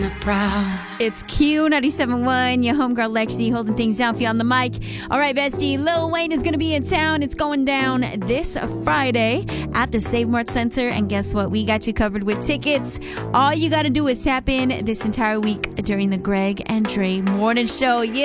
It's Q97.1, your homegirl Lexi holding things down for you on the mic. All right, bestie, Lil Wayne is going to be in town. It's going down this Friday at the Save Mart Center. And guess what? We got you covered with tickets. All you got to do is tap in this entire week during the Greg and Dre Morning Show. Yeah.